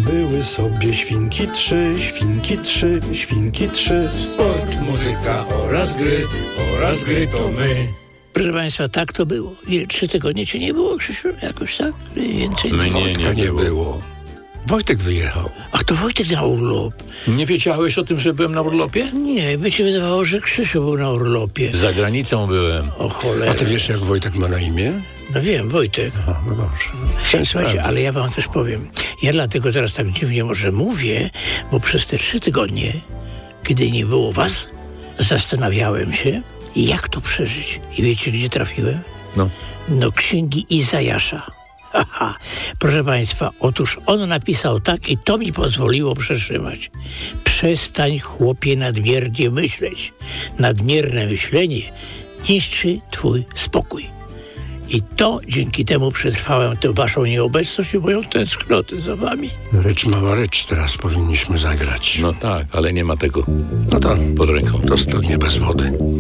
Były sobie świnki trzy, świnki trzy. Sport, muzyka oraz gry to my. Proszę państwa, tak to było. 3 tygodnie cię nie było, Krzysiu? Jakoś tak? Więcej. Wojtka nie było. Wojtek wyjechał. Ach, to Wojtek na urlop. Nie wiedziałeś o tym, że byłem na urlopie? Nie, by ci wydawało, że Krzysiu był na urlopie. Za granicą byłem. O cholera. A ty wiesz, jak Wojtek ma na imię? No wiem, Wojtek. Aha, no dobrze. Słuchajcie, ale ja wam też powiem. Ja dlatego teraz tak dziwnie może mówię, bo przez te 3 tygodnie, kiedy nie było was, zastanawiałem się, jak to przeżyć. I wiecie, gdzie trafiłem? No, księgi Izajasza. Aha, proszę państwa, otóż on napisał tak i to mi pozwoliło przetrzymać. Przestań, chłopie, nadmiernie myśleć. Nadmierne myślenie niszczy twój spokój. I to dzięki temu przetrwałem tę waszą nieobecność i moją tęsknotę za wami. Rycz mała rycz teraz powinniśmy zagrać. No tak, ale nie ma tego No to pod ręką. to studnie bez wody.